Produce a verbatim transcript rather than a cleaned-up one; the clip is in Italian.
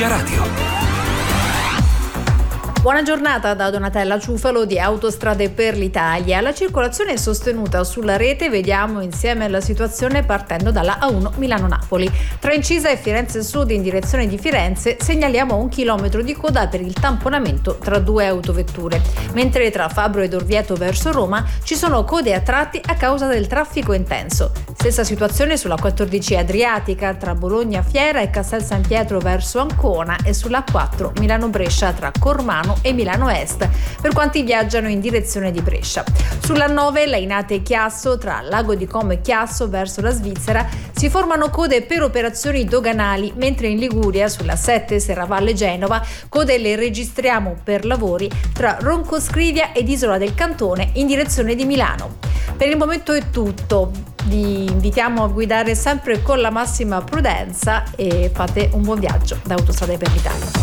Radio. Buona giornata da Donatella Ciufalo di Autostrade per l'Italia. La circolazione è sostenuta sulla rete, vediamo insieme la situazione partendo dalla A uno Milano-Napoli. Tra Incisa e Firenze Sud in direzione di Firenze segnaliamo un chilometro di coda per il tamponamento tra due autovetture, mentre tra Fabbro ed Orvieto verso Roma ci sono code a tratti a causa del traffico intenso. Stessa situazione sulla quattordici Adriatica tra Bologna Fiera e Castel San Pietro verso Ancona e sulla quattro Milano-Brescia tra Cormano e Milano Est per quanti viaggiano in direzione di Brescia. Sulla nove Lainate Chiasso tra Lago di Como e Chiasso verso la Svizzera si formano code per operazioni doganali, mentre in Liguria sulla sette Serravalle Genova code le registriamo per lavori tra Ronco Scrivia ed Isola del Cantone in direzione di Milano. Per il momento è tutto. Vi invitiamo a guidare sempre con la massima prudenza e fate un buon viaggio da Autostrade per l'Italia.